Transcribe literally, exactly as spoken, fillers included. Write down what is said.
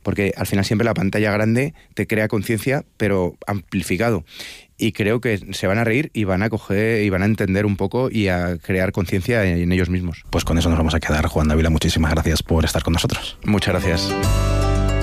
porque al final siempre la pantalla grande te crea conciencia, pero amplificado. Y creo que se van a reír y van a coger y van a entender un poco y a crear conciencia en ellos mismos. Pues con eso nos vamos a quedar. Juan Dávila, muchísimas gracias por estar con nosotros. Muchas gracias.